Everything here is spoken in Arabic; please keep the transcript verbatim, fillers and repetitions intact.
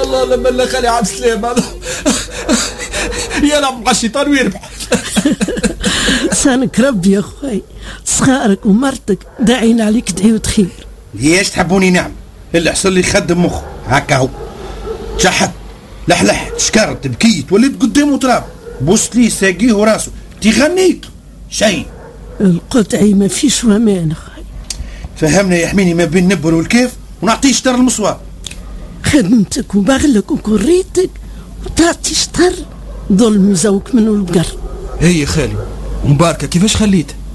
الله لما لا خالي عبد السلام هذا يلعب مع الشيطان ويربح. سانك ربي يا خوي، صغارك ومرتك داعين عليك دعيوة خير. ليش تحبوني نعم؟ اللي حصل لي خدم مخ هكا هو، تشحت لحلحت شكرت بكيت وليت قدامه تراب، بوست لي ساقيه وراسه تغنيت شيء. القطعي ما فيش ومان خوي. فهمنا يحميني ما بين نبر والكيف ونعطيه شطر المصوار. خدمتك وبغلك وكريتك وتعطي شطر ظلم زوك منه البقر. هي خالي مباركة كيفاش خليت؟